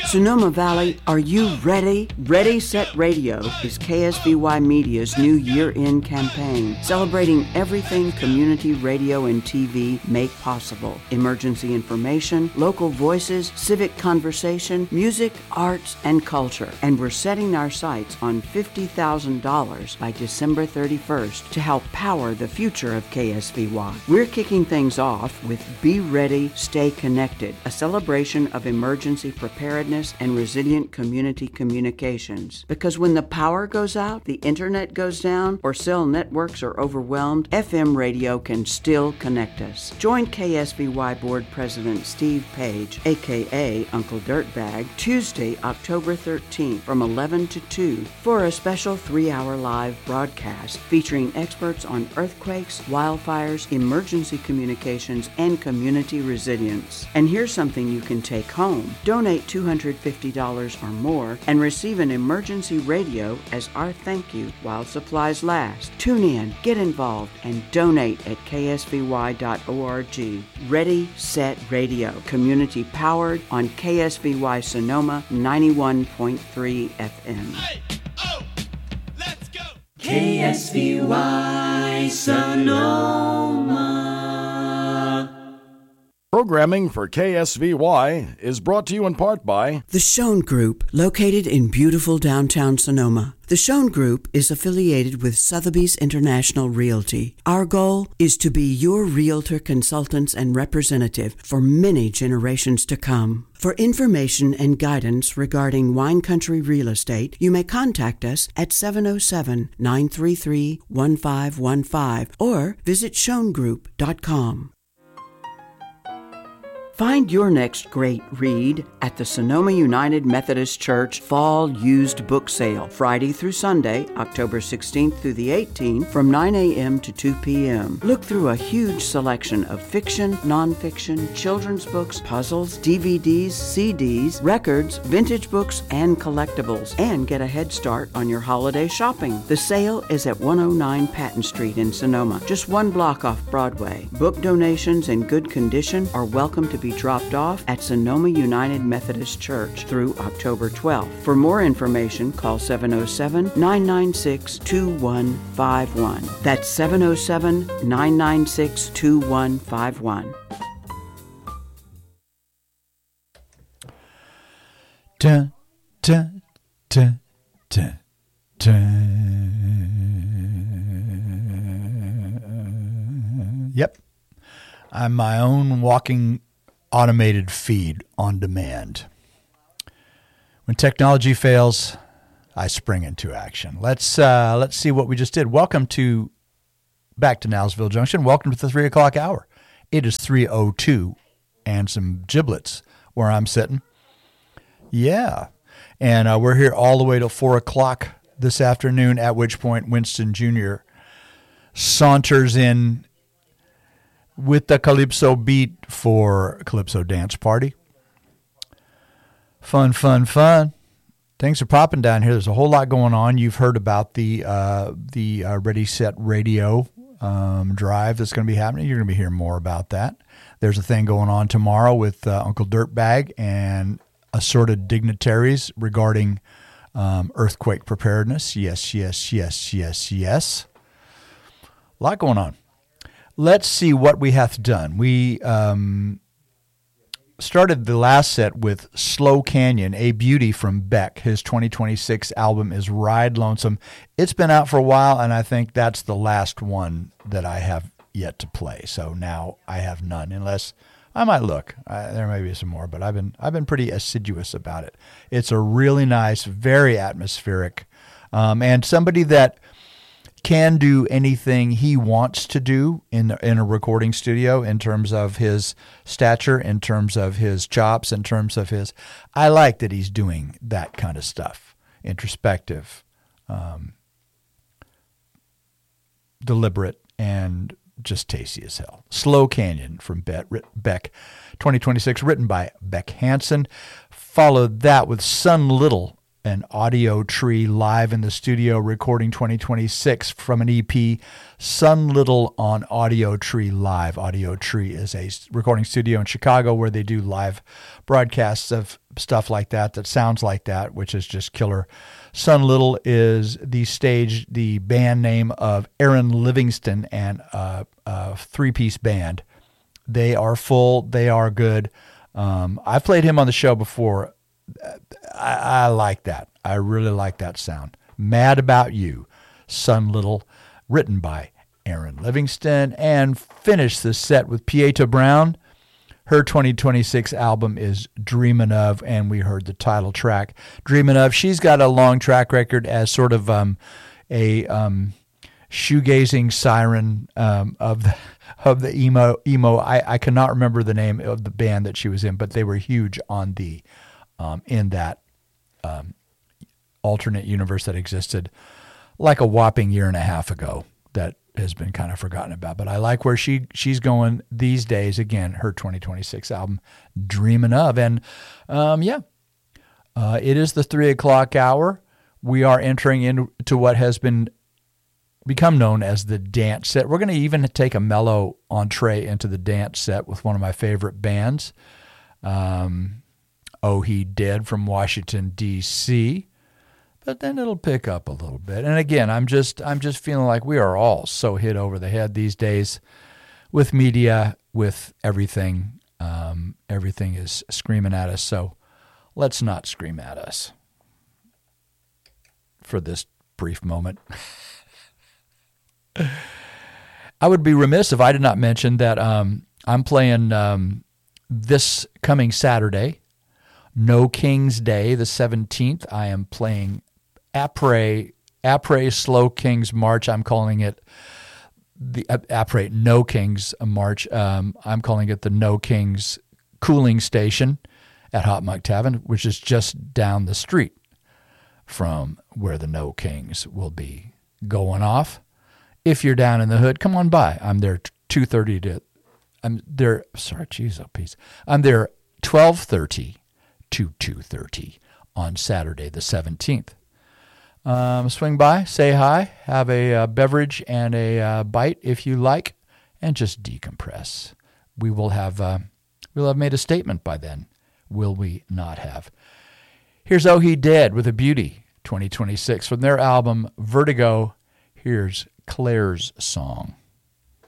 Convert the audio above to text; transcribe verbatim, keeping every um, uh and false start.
Sonoma Valley, are you ready? Ready, Set Radio is K S V Y Media's new year-end campaign, celebrating everything community radio and T V make possible. Emergency information, local voices, civic conversation, music, arts, and culture. And we're setting our sights on fifty thousand dollars by December thirty-first to help power the future of K S V Y. We're kicking things off with Be Ready, Stay Connected, a celebration of emergency preparedness and resilient community communications. Because when the power goes out, the internet goes down, or cell networks are overwhelmed, F M radio can still connect us. Join K S V Y Board President Steve Page, aka Uncle Dirtbag, Tuesday, October thirteenth from eleven to two for a special three-hour live broadcast featuring experts on earthquakes, wildfires, emergency communications, and community resilience. And here's something you can take home. Donate two hundred fifty dollars or more and receive an emergency radio as our thank you while supplies last. Tune in, get involved, and donate at k s v y dot org. Ready, Set Radio. Community powered on K S V Y Sonoma ninety-one point three F M. Hey, oh, let's go! K S V Y Sonoma. Programming for K S V Y is brought to you in part by The Schoen Group, located in beautiful downtown Sonoma. The Schoen Group is affiliated with Sotheby's International Realty. Our goal is to be your realtor, consultants, and representative for many generations to come. For information and guidance regarding wine country real estate, you may contact us at seven oh seven, nine three three, one five one five or visit schoen group dot com. Find your next great read at the Sonoma United Methodist Church Fall Used Book Sale, Friday through Sunday, October sixteenth through the eighteenth, from nine a.m. to two p.m. Look through a huge selection of fiction, nonfiction, children's books, puzzles, D V Ds, C Ds, records, vintage books, and collectibles, and get a head start on your holiday shopping. The sale is at one oh nine Patton Street in Sonoma, just one block off Broadway. Book donations in good condition are welcome to be dropped off at Sonoma United Methodist Church through October twelfth. For more information, call seven oh seven, nine nine six, two one five one. That's seven oh seven, nine nine six, two one five one. Dun, dun, dun, dun, dun. Yep. I'm my own walking automated feed on demand. When technology fails, I spring into action. Let's uh, let's see what we just did. Welcome to back to Nowsville Junction. Welcome to the three o'clock hour. It is three oh two and some giblets where I'm sitting. Yeah, and uh, we're here all the way till four o'clock this afternoon. At which point Winston Junior saunters in with the Calypso beat for Calypso Dance Party. Fun, fun, fun. Things are popping down here. There's a whole lot going on. You've heard about the uh, the uh, Ready Set Radio um, drive that's going to be happening. You're going to be hearing more about that. There's a thing going on tomorrow with uh, Uncle Dirtbag and assorted dignitaries regarding um, earthquake preparedness. Yes, yes, yes, yes, yes. A lot going on. Let's see what we hath done. We um, started the last set with Slow Canyon, a beauty from Beck. His twenty twenty-six album is Ride Lonesome. It's been out for a while, and I think that's the last one that I have yet to play. So now I have none, unless I might look. Uh, there may be some more, but I've been I've been pretty assiduous about it. It's a really nice, very atmospheric, um, and somebody that can do anything he wants to do in in a recording studio in terms of his stature, in terms of his chops, in terms of his. I like that he's doing that kind of stuff, introspective, um, deliberate, and just tasty as hell. Slow Canyon from Beck, twenty twenty-six, written by Beck Hansen. Followed that with Sun Little, an Audio Tree live in the studio recording twenty twenty-six from an E P, Sun Little on Audio Tree Live. Audio Tree is a recording studio in Chicago where they do live broadcasts of stuff like that that sounds like that, which is just killer. Sun Little is the stage, the band name of Aaron Livingston and a, a three-piece band. They are full. They are good. Um, I've played him on the show before. I, I like that. I really like that sound. Mad About You, Sun Little, written by Aaron Livingston, and finish the set with Pieta Brown. Her twenty twenty-six album is Dreamin' Of, and we heard the title track, Dreamin' Of. She's got a long track record as sort of um, a um, shoegazing siren um, of the, of the emo. emo. I, I cannot remember the name of the band that she was in, but they were huge on the um, in that um, alternate universe that existed like a whopping year and a half ago that has been kind of forgotten about. But I like where she she's going these days. Again, her twenty twenty-six album, Dreamin' Of. And um, yeah, uh, it is the three o'clock hour. We are entering into what has been become known as the dance set. We're going to even take a mellow entree into the dance set with one of my favorite bands, um, Oh He Dead from Washington, D C, but then it'll pick up a little bit. And again, I'm just I'm just feeling like we are all so hit over the head these days with media, with everything. Um, everything is screaming at us, so let's not scream at us for this brief moment. I would be remiss if I did not mention that um, I'm playing um, this coming Saturday, No King's Day, the seventeenth. I am playing Après, Après Slow Kings March. I'm calling it the Après No Kings March. Um, I'm calling it the No Kings Cooling Station at Hot Muck Tavern, which is just down the street from where the No Kings will be going off. If you're down in the hood, come on by. I'm there two thirty to, I'm there, sorry, geez, oh, peace. I'm there twelve thirty to two thirty on Saturday the seventeenth. Um, swing by, say hi, have a uh, beverage and a uh, bite if you like, and just decompress. We will have, uh, we'll have made a statement by then. Will we not have? Here's Oh He Dead with a Beauty, twenty twenty-six, from their album Vertigo. Here's Claire's song.